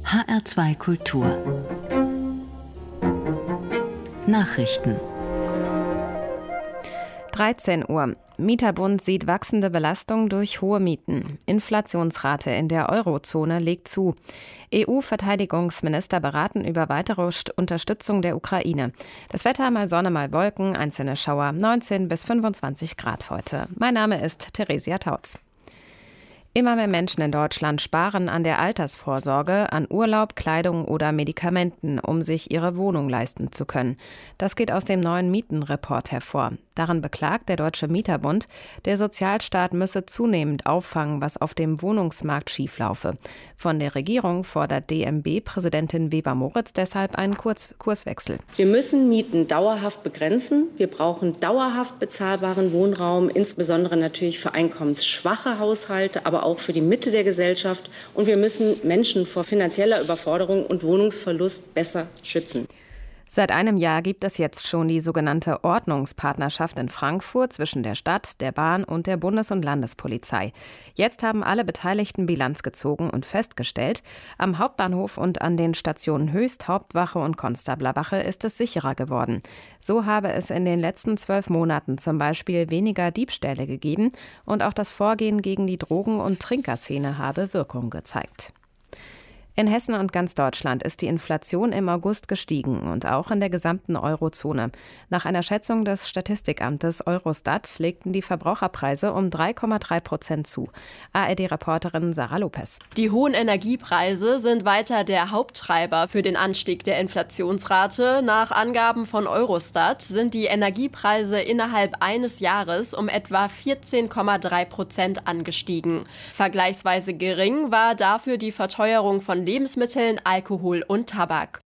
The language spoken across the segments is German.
HR2 Kultur Nachrichten 13 Uhr. Mieterbund sieht wachsende Belastung durch hohe Mieten. Inflationsrate in der Eurozone legt zu. EU-Verteidigungsminister beraten über weitere Unterstützung der Ukraine. Das Wetter mal Sonne, mal Wolken, einzelne Schauer, 19 bis 25 Grad heute. Mein Name ist Theresia Tautz. Immer mehr Menschen in Deutschland sparen an der Altersvorsorge, an Urlaub, Kleidung oder Medikamenten, um sich ihre Wohnung leisten zu können. Das geht aus dem neuen Mietenreport hervor. Darin beklagt der Deutsche Mieterbund, der Sozialstaat müsse zunehmend auffangen, was auf dem Wohnungsmarkt schieflaufe. Von der Regierung fordert DMB-Präsidentin Weber-Moritz deshalb einen Kurswechsel. Wir müssen Mieten dauerhaft begrenzen. Wir brauchen dauerhaft bezahlbaren Wohnraum, insbesondere natürlich für einkommensschwache Haushalte, aber auch für die Mitte der Gesellschaft. Und wir müssen Menschen vor finanzieller Überforderung und Wohnungsverlust besser schützen. Seit einem Jahr gibt es jetzt schon die sogenannte Ordnungspartnerschaft in Frankfurt zwischen der Stadt, der Bahn und der Bundes- und Landespolizei. Jetzt haben alle Beteiligten Bilanz gezogen und festgestellt, am Hauptbahnhof und an den Stationen Höchst, Hauptwache und Konstablerwache ist es sicherer geworden. So habe es in den letzten 12 Monaten zum Beispiel weniger Diebstähle gegeben und auch das Vorgehen gegen die Drogen- und Trinkerszene habe Wirkung gezeigt. In Hessen und ganz Deutschland ist die Inflation im August gestiegen und auch in der gesamten Eurozone. Nach einer Schätzung des Statistikamtes Eurostat legten die Verbraucherpreise um 3,3% zu. ARD-Reporterin Sarah Lopez. Die hohen Energiepreise sind weiter der Haupttreiber für den Anstieg der Inflationsrate. Nach Angaben von Eurostat sind die Energiepreise innerhalb eines Jahres um etwa 14,3% angestiegen. Vergleichsweise gering war dafür die Verteuerung von Lebensmitteln, Alkohol und Tabak.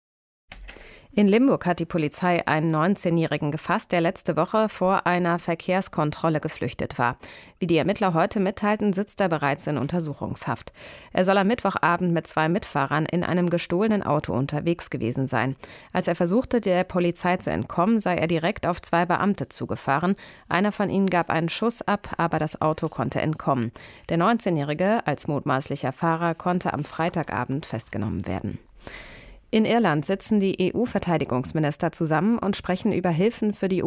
In Limburg hat die Polizei einen 19-Jährigen gefasst, der letzte Woche vor einer Verkehrskontrolle geflüchtet war. Wie die Ermittler heute mitteilten, sitzt er bereits in Untersuchungshaft. Er soll am Mittwochabend mit 2 Mitfahrern in einem gestohlenen Auto unterwegs gewesen sein. Als er versuchte, der Polizei zu entkommen, sei er direkt auf 2 Beamte zugefahren. Einer von ihnen gab einen Schuss ab, aber das Auto konnte entkommen. Der 19-Jährige als mutmaßlicher Fahrer konnte am Freitagabend festgenommen werden. In Irland sitzen die EU-Verteidigungsminister zusammen und sprechen über Hilfen für die